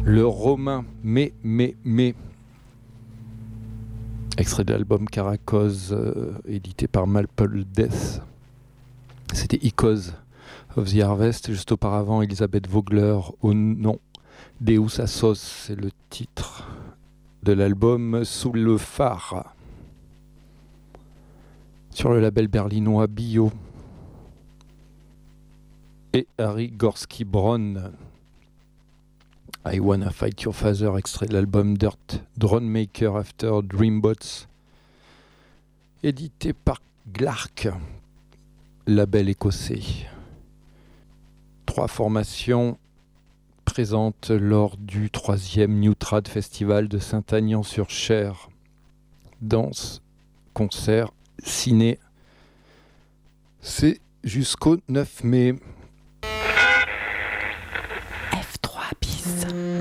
Le Romain, mais. Extrait de l'album Caracoz, édité par Maple Death. C'était Icos of the Harvest. Juste auparavant, Elisabeth Vogler, au nom Deus Assos, c'est le titre de l'album Sous le phare. Sur le label berlinois Bio. Et Harry Gorski-Bron. I Wanna Fight Your Father, extrait de l'album Dirt Drone Maker After Dreambots, édité par Glark, label écossais. 3 formations présentes lors du 3e New Trad Festival de Saint-Aignan-sur-Cher. Danse, concert, ciné. C'est jusqu'au 9 mai.